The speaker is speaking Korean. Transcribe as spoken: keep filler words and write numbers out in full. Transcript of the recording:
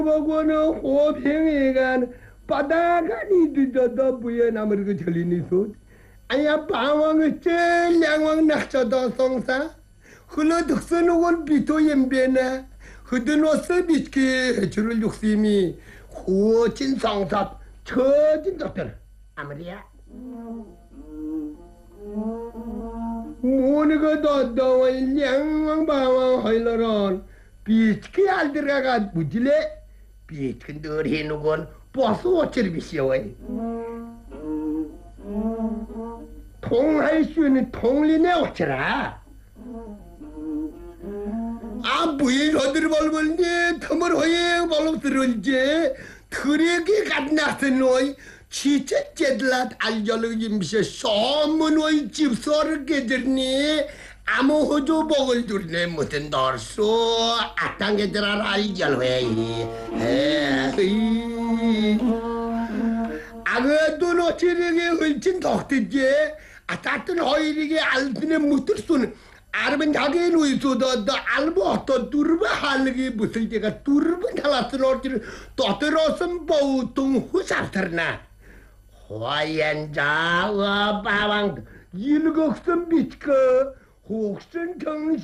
보고는 호평이간 바다가니 뒤져도 부에 남을 그 절리니 소 아야 방황을 제일 양왕 낙서도 송사 흘러 득선옥은 비토 옌베나 흐드노스 비스키 줄을 욕심이 호진 성삽 처진 doctor 아무리야 모니가 더더워 양왕 방황 하일러런 비스키 알들가가 무질래 비스키 늘 해누건 버스 어찌를 비시오이 통할 수 있는 통리네 어쩌라 아 부인 어디를 벌벌니 틈을 허예 벌벌들을지 트레기 갓나스 노이 지체 제들랏 알절을 임시 소문의 집소를 깨들니 아무 호조 복을 두르네 무슨 널수 아땅게들아 알절회이 에이 아그도 노치르게 흘친 덕티지 아따뜬 허이리게 알피네 무틀수는 아르면 자기 누이소도 더 알고 어떤 두르바 할리기 무슨 제가 두르바 달았을 어디를 떠들었음 보통 후사들나 호연자 어바왕 일곡선 비치고 혹선 정